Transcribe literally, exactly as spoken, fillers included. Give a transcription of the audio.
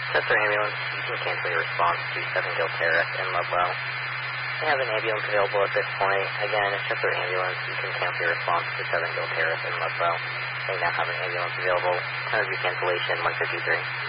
Chester Ambulance, you can cancel your response to seven Gill Terrace in Ludlow. They have an ambulance available at this point. Again, it's Chester Ambulance, you can cancel your response to seven Gill Terrace in Ludlow. They now have an ambulance available. Time of your cancellation, one fifty-three.